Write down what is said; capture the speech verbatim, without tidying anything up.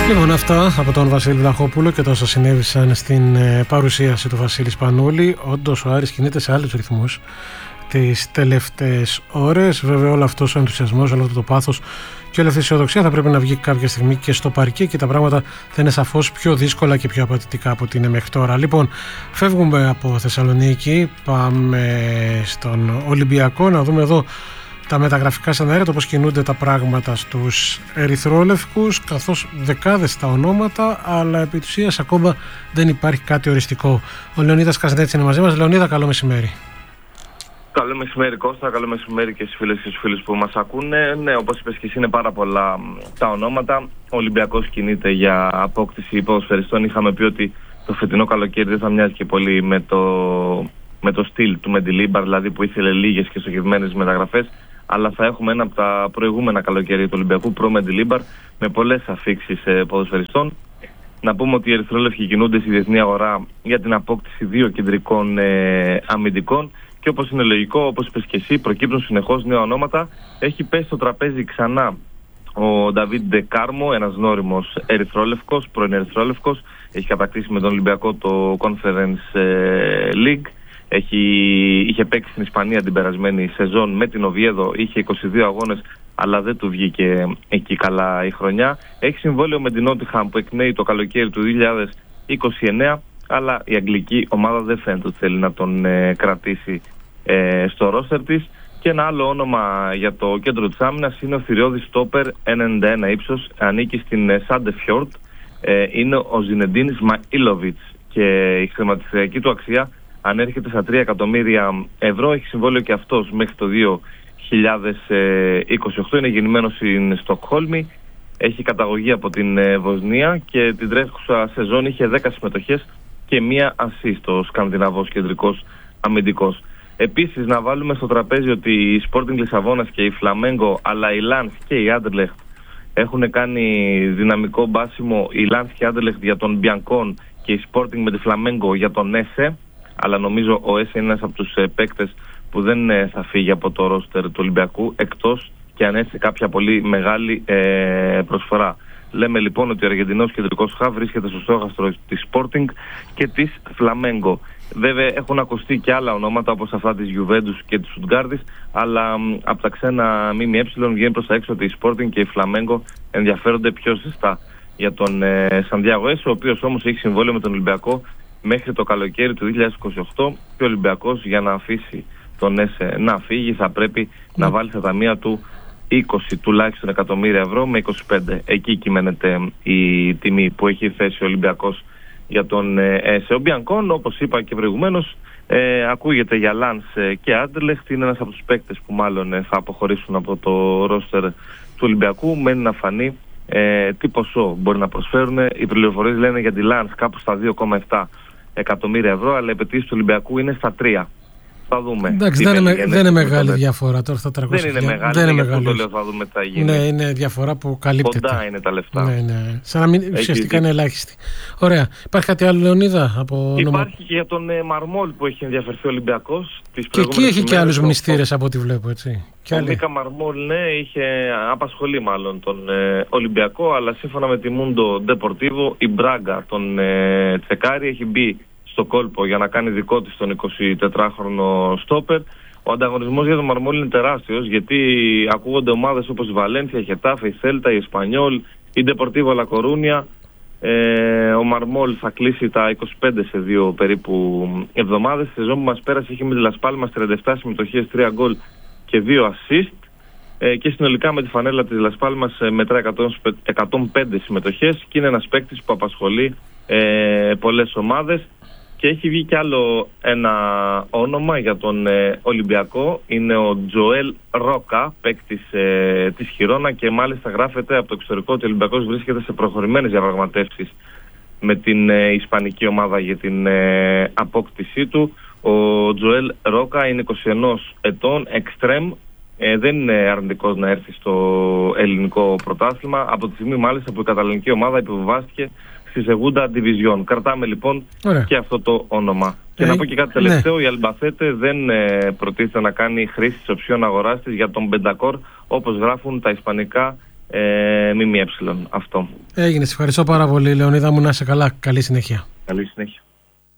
Λοιπόν, αυτά από τον Βασίλη Βλαχόπουλο και τόσα συνέβησαν στην ε, παρουσίαση του Βασίλη Σπανούλη. Όντως ο Άρης κινείται σε άλλους ρυθμούς τις τελευταίες ώρες. Βέβαια, όλο αυτός ο ενθουσιασμός, όλο αυτό το πάθος και όλη αυτή η αισιοδοξία θα πρέπει να βγει κάποια στιγμή και στο παρκέ και τα πράγματα θα είναι σαφώς πιο δύσκολα και πιο απαιτητικά από ό,τι είναι μέχρι τώρα. Λοιπόν, φεύγουμε από Θεσσαλονίκη, πάμε στον Ολυμπιακό να δούμε εδώ τα μεταγραφικά σενάρια, το πώς κινούνται τα πράγματα στους ερυθρόλευκους, καθώς δεκάδες τα ονόματα, αλλά επί της ουσίας ακόμα δεν υπάρχει κάτι οριστικό. Ο Λεωνίδας Καζανέτης είναι μαζί μας. Λεωνίδα, καλό μεσημέρι. Καλό μεσημέρι Κώστα, καλό μεσημέρι και στις φίλες και στους φίλους που μας ακούνε. Ναι, όπως είπες και εσύ, είναι πάρα πολλά τα ονόματα. Ο Ολυμπιακός κινείται για απόκτηση ποδοσφαιριστών. Είχαμε πει ότι το φετινό καλοκαίρι δεν θα μοιάζει και πολύ με το, με το στυλ του Μεντιλίμπαρ, δηλαδή που ήθελε λίγες και στοχευμένες μεταγραφές. Αλλά θα έχουμε ένα από τα προηγούμενα καλοκαίρια του Ολυμπιακού, προ Μεντιλίμπαρ, με πολλές αφίξεις ποδοσφαιριστών. Να πούμε ότι οι ερυθρόλευκοι κινούνται στη διεθνή αγορά για την απόκτηση δύο κεντρικών ε, αμυντικών. Και όπως είναι λογικό, όπως είπες και εσύ, προκύπτουν συνεχώς νέα ονόματα. Έχει πέσει στο τραπέζι ξανά ο Νταβίντ Ντεκάρμο, ένας γνώριμος ερυθρόλευκος, πρώην ερυθρόλευκος. Έχει κατακτήσει με τον Ολυμπιακό το Conference League. Έχει, είχε παίξει στην Ισπανία την περασμένη σεζόν με την Οβιέδο, είχε είκοσι δύο αγώνες, αλλά δεν του βγήκε εκεί καλά η χρονιά. Έχει συμβόλαιο με την Νότιχαμ που εκπνέει το καλοκαίρι του δύο χιλιάδες είκοσι εννέα, αλλά η αγγλική ομάδα δεν φαίνεται ότι θέλει να τον ε, κρατήσει ε, στο ρόστερ της. Και ένα άλλο όνομα για το κέντρο της άμυνας είναι ο θηριώδης στόπερ ένα ενενήντα ένα ύψος, ανήκει στην ε, Σάντεφιόρτ, ε, είναι ο Ζινεντίν Ισμαήλοβιτς και η χρηματιστηριακή του αξία ανέρχεται στα τρία εκατομμύρια ευρώ. Έχει συμβόλαιο και αυτός μέχρι το δύο χιλιάδες είκοσι οκτώ. Είναι γεννημένος στην Στοκχόλμη. Έχει καταγωγή από την Βοσνία και την τρέχουσα σεζόν είχε δέκα συμμετοχές και μία ασίστ ο Σκανδιναβός κεντρικός αμυντικός. Επίσης, να βάλουμε στο τραπέζι ότι η Sporting Λισαβόνας και η Φλαμέγκο, αλλά η Λανς και η Άντερλεχτ έχουν κάνει δυναμικό μπάσιμο. Η Λανς και η Άντερλεχτ για τον Μπιανκόν και η Sporting με τη Φλαμέγκο για τον Έσε. Αλλά νομίζω ο Έσε είναι ένας από τους ε, παίκτες που δεν ε, θα φύγει από το ρόστερ του Ολυμπιακού, εκτός και αν έτσι κάποια πολύ μεγάλη ε, προσφορά. Λέμε λοιπόν ότι ο Αργεντινός κεντρικός χαβ βρίσκεται στο στόχαστρο της Sporting και της Φλαμέγκο. Βέβαια έχουν ακουστεί και άλλα ονόματα όπως αυτά της Juventus και της Στουτγκάρδης, αλλά μ, από τα ξένα ΜΜΕ βγαίνει προς τα έξω ότι η Sporting και η Φλαμέγκο ενδιαφέρονται πιο ζεστά για τον ε, Σαντιάγο Έσε, ο οποίος όμως έχει συμβόλαιο με τον Ολυμπιακό μέχρι το καλοκαίρι του δύο χιλιάδες είκοσι οκτώ, και ο Ολυμπιακός για να αφήσει τον Έσε να φύγει θα πρέπει mm. να βάλει στα ταμεία του είκοσι τουλάχιστον εκατομμύρια ευρώ με είκοσι πέντε. Εκεί κυμαίνεται η τιμή που έχει θέσει ο Ολυμπιακός για τον Έσε. Ο Μπιανκόν, όπως είπα και προηγουμένως, ε, ακούγεται για Λανς και Άντερλεχτ. Είναι ένας από τους παίκτες που μάλλον ε, θα αποχωρήσουν από το ρόστερ του Ολυμπιακού. Μένει να φανεί ε, τι ποσό μπορεί να προσφέρουν. Οι πληροφορίες λένε για τη Λανς κάπου στα δύο κόμμα επτά εκατομμύρια ευρώ, αλλά η απαιτήσεις του Ολυμπιακού είναι στα τρία. Θα δούμε. Εντάξει, δεν, είναι, δεν είναι μεγάλη διαφορά τώρα στα τριακόσια. Δεν είναι μεγάλη, δεν είναι μεγάλη. Το λέω, θα δούμε τι θα γίνει. Ναι, είναι διαφορά που καλύπτεται. Κοντά είναι τα λεφτά. Ναι, ναι. Σαν να μην ουσιαστικά είναι ελάχιστη. Ωραία. Υπάρχει κάτι άλλο, Λεωνίδα? Από Υπάρχει νομο... και για τον ε, Μαρμόλ που έχει ενδιαφερθεί ο Ολυμπιακός. Και εκεί έχει και άλλους μνηστήρες από ό,τι βλέπω, έτσι. Ο Μίκα Μαρμόλ, ναι, είχε απασχολεί μάλλον τον ε, Ολυμπιακό, αλλά σύμφωνα με τη Mundo Deportivo, η Μπράγκα τον ε, τσεκάρει, έχει μπει στο κόλπο για να κάνει δικό της τον εικοσιτετράχρονο στόπερ. Ο ανταγωνισμός για τον Μαρμόλ είναι τεράστιος, γιατί ακούγονται ομάδες όπως η Βαλένθια, η Χετάφε, η Σέλτα, η Εσπανιόλ, η Deportivo La Coruña. Ε, ο Μαρμόλ θα κλείσει τα είκοσι πέντε σε δύο περίπου εβδομάδες. Στη σεζόν που μας πέρασε είχε με τη Las Palmas τριάντα επτά συμμετοχές, τρία γκολ και δύο assist. Ε, και συνολικά με τη φανέλα της Las Palmas μετρά εκατόν πέντε συμμετοχές και είναι ένας παίκτης που απασχολεί ε, πολλές ομάδες. Και έχει βγει κι άλλο ένα όνομα για τον ε, Ολυμπιακό. Είναι ο Τζοέλ Ρόκα, παίκτης ε, της Χιρόνα, και μάλιστα γράφεται από το εξωτερικό ότι ο Ολυμπιακός βρίσκεται σε προχωρημένες διαπραγματεύσεις με την ε, ισπανική ομάδα για την ε, απόκτησή του. Ο Τζοέλ Ρόκα είναι είκοσι ένα ετών, εξτρέμ. Ε, δεν είναι αρνητικός να έρθει στο ελληνικό πρωτάθλημα, από τη στιγμή μάλιστα που η καταλανική ομάδα επιβιβάστηκε στη Segunda Division. Κρατάμε λοιπόν Ωραία. και αυτό το όνομα. Και ε, να πω και κάτι τελευταίο, ναι. Η Αλμπαθέτε δεν ε, προτίθεται να κάνει χρήση της οψιών αγοράς της για τον Μπεντακόρ, όπως γράφουν τα ισπανικά ε, ΜΜΕ. Αυτό. Έγινε. Σε ευχαριστώ πάρα πολύ, Λεωνίδα μου. Να είσαι καλά. Καλή συνέχεια. Καλή συνέχεια.